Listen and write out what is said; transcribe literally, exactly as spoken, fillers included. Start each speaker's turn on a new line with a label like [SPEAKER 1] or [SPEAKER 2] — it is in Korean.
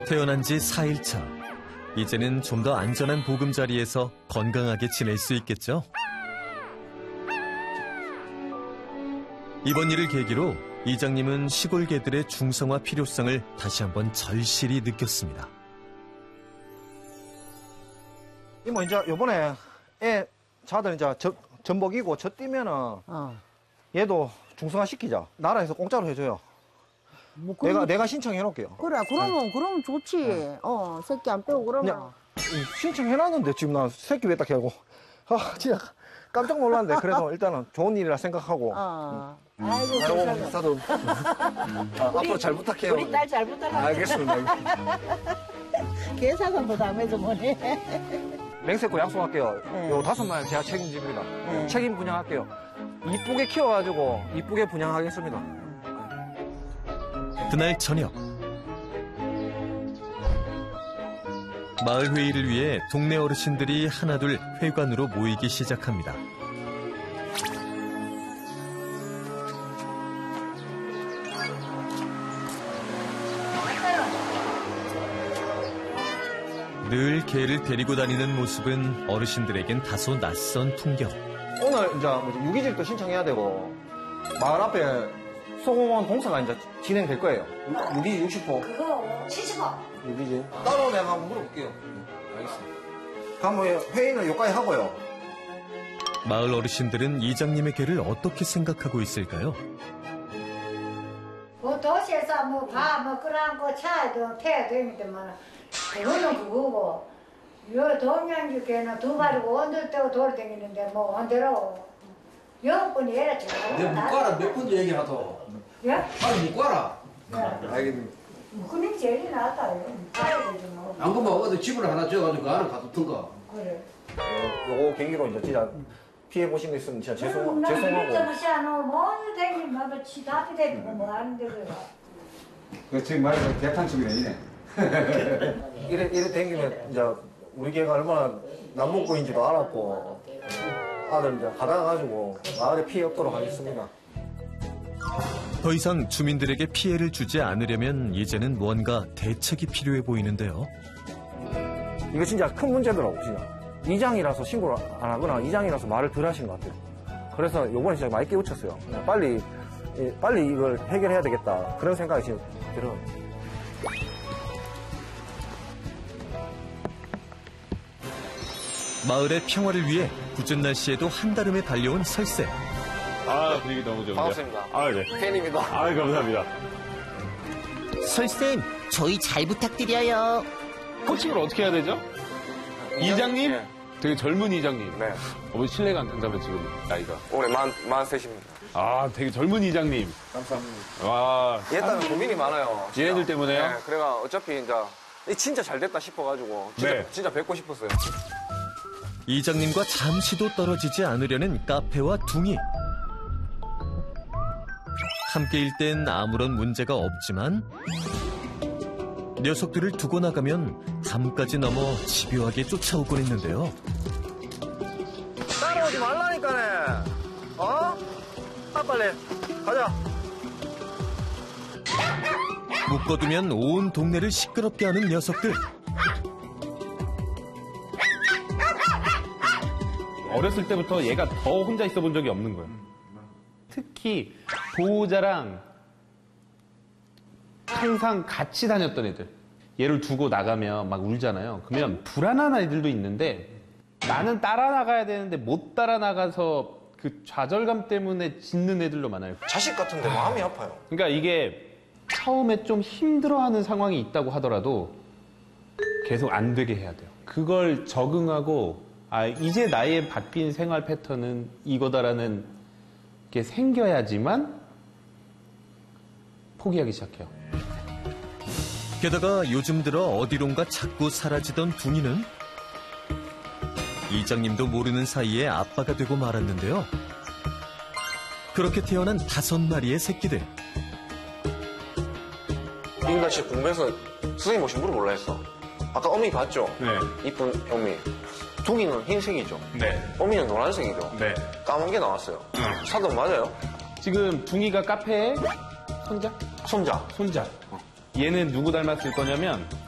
[SPEAKER 1] 태어난 지 사 일 차. 이제는 좀 더 안전한 보금자리에서 건강하게 지낼 수 있겠죠? 이번 일을 계기로 이장님은 시골 개들의 중성화 필요성을 다시 한번 절실히 느꼈습니다.
[SPEAKER 2] 이모, 이제 요번에 애 자들 이제 저, 전복이고 저 뛰면은
[SPEAKER 3] 어.
[SPEAKER 2] 얘도 중성화 시키자. 나라에서 공짜로 해줘요.
[SPEAKER 3] 뭐
[SPEAKER 2] 내가
[SPEAKER 3] 그럼-
[SPEAKER 2] 내가 신청해 놓을게요.
[SPEAKER 3] 그래, 그러면, 그러면 좋지. 어, 새끼 안 빼고 그러면.
[SPEAKER 2] 그냥 신청해 놨는데 지금 나 새끼 왜 딱 하고. 아, 진짜 깜짝 놀랐는데 그래도 일단은 좋은 일이라 생각하고.
[SPEAKER 3] 어. 아이고,
[SPEAKER 2] 아이고,
[SPEAKER 3] 세상에.
[SPEAKER 2] 사도 아, 앞으로 잘 부탁해요.
[SPEAKER 3] 우리 딸 잘 부탁할게.
[SPEAKER 2] 알겠습니다.
[SPEAKER 3] 계산은 부담해서 뭐네.
[SPEAKER 2] 맹세코 약속할게요.
[SPEAKER 3] 네.
[SPEAKER 2] 요 다섯 마리 제가 책임집니다.
[SPEAKER 3] 네.
[SPEAKER 2] 책임 분양할게요. 이쁘게 키워가지고 이쁘게 분양하겠습니다.
[SPEAKER 1] 그날 저녁. 마을 회의를 위해 동네 어르신들이 하나둘 회관으로 모이기 시작합니다. 늘 개를 데리고 다니는 모습은 어르신들에겐 다소 낯선 풍경.
[SPEAKER 2] 오늘 이제 뭐지, 유기질도 신청해야 되고 마을 앞에 소공원 공사가 이제 진행될 거예요. 유기 육십 호.
[SPEAKER 4] 그거 칠십 호.
[SPEAKER 2] 유기질. 따로 내가 한번 물어볼게요. 알겠습니다. 한번 회의는 여기까지 하고요.
[SPEAKER 1] 마을 어르신들은 이장님의 개를 어떻게 생각하고 있을까요?
[SPEAKER 4] 그 도시에서 뭐 밥 뭐 끓여안고 차에도 태야 되는데만 그거는 그거고 요 동양주께는 두 발이고 언들 떼고 돌아다니는데 뭐 언대로 영분이 얘라 잘
[SPEAKER 5] 내 묵과라 몇 번도 얘기하도.
[SPEAKER 4] 예?
[SPEAKER 5] 빨리 묵과라.
[SPEAKER 2] 알겠습니다.
[SPEAKER 4] 그님 제일 낫다요. 가야 되지 뭐.
[SPEAKER 5] 안 그러면 어디 집을 하나 지어가지고 그 안에 가두던가.
[SPEAKER 4] 그래.
[SPEAKER 2] 요거 계기로 이제 진짜 피해 보신 거 있으면 진짜 죄송, 죄송하고.
[SPEAKER 4] 죄송하고. 뭐 댕기면 뭐 치다피 대고 뭐 하는데 그거.
[SPEAKER 6] 그 지금 말해서 대탄축이네 이네.
[SPEAKER 2] 이래 이래 댕기면 이제 우리 개가 얼마나 남목구인지도 알았고 아들 이제 받아가지고 마을에 피해 없도록 하겠습니다.
[SPEAKER 1] 더 이상 주민들에게 피해를 주지 않으려면 이제는 뭔가 대책이 필요해 보이는데요.
[SPEAKER 2] 이거 진짜 큰 문제더라고, 진짜. 이장이라서 신고를 안 하거나 이장이라서 말을 덜 하신 것 같아요. 그래서 요번에 진짜 많이 깨우쳤어요. 빨리, 예, 빨리 이걸 해결해야 되겠다. 그런 생각이 지금 들어요.
[SPEAKER 1] 마을의 평화를 위해 궂은 날씨에도 한달음에 달려온 설세.
[SPEAKER 7] 아, 분위기 너무 좋은데요.
[SPEAKER 2] 반갑습니다.
[SPEAKER 7] 아, 네.
[SPEAKER 2] 팬입니다.
[SPEAKER 7] 아, 감사합니다.
[SPEAKER 8] 설쌤, 저희 잘 부탁드려요.
[SPEAKER 7] 호칭을 어떻게 해야 되죠? 이장님?
[SPEAKER 2] 네.
[SPEAKER 7] 되게 젊은 이장님.
[SPEAKER 2] 네.
[SPEAKER 7] 어, 실례가 안 된다면 지금 나이가.
[SPEAKER 2] 올해 만, 만셋입니다.
[SPEAKER 7] 아, 되게 젊은 이장님.
[SPEAKER 2] 감사합니다.
[SPEAKER 7] 와.
[SPEAKER 2] 얘 때문에 고민이 많아요. 진짜.
[SPEAKER 7] 얘네들 때문에요?
[SPEAKER 2] 네, 그래가 어차피 이제 이 진짜 잘 됐다 싶어가지고 진짜,
[SPEAKER 7] 네.
[SPEAKER 2] 진짜 뵙고 싶었어요.
[SPEAKER 1] 이장님과 잠시도 떨어지지 않으려는 카페와 둥이. 함께일 땐 아무런 문제가 없지만 녀석들을 두고 나가면 담까지 넘어 집요하게 쫓아오곤 했는데요.
[SPEAKER 2] 따라오지 말라니까네. 어? 아, 빨리 가자.
[SPEAKER 1] 묶어두면 온 동네를 시끄럽게 하는 녀석들.
[SPEAKER 7] 어렸을 때부터 얘가 더 혼자 있어 본 적이 없는 거예요. 특히 보호자랑 항상 같이 다녔던 애들. 얘를 두고 나가면 막 울잖아요. 그러면 불안한 아이들도 있는데 나는 따라 나가야 되는데 못 따라 나가서 그 좌절감 때문에 짖는 애들도 많아요.
[SPEAKER 2] 자식 같은데 마음이 아파요.
[SPEAKER 7] 그러니까 이게 처음에 좀 힘들어하는 상황이 있다고 하더라도 계속 안 되게 해야 돼요. 그걸 적응하고 아 이제 나의 바뀐 생활 패턴은 이거다라는 게 생겨야지만 포기하기 시작해요.
[SPEAKER 1] 게다가 요즘 들어 어디론가 자꾸 사라지던 둥이는 이장님도 모르는 사이에 아빠가 되고 말았는데요. 그렇게 태어난 다섯 마리의 새끼들.
[SPEAKER 2] 민가 씨 궁금해서 선생님 혹시 물어볼라 했어. 아까 어미 봤죠?
[SPEAKER 7] 네.
[SPEAKER 2] 이쁜 어미. 둥이는 흰색이죠?
[SPEAKER 7] 네.
[SPEAKER 2] 어미는 노란색이죠?
[SPEAKER 7] 네.
[SPEAKER 2] 까만 게 나왔어요. 사돈 맞아요?
[SPEAKER 7] 지금 둥이가 카페에 손자?
[SPEAKER 2] 손자.
[SPEAKER 7] 손자. 얘는 누구 닮았을 거냐면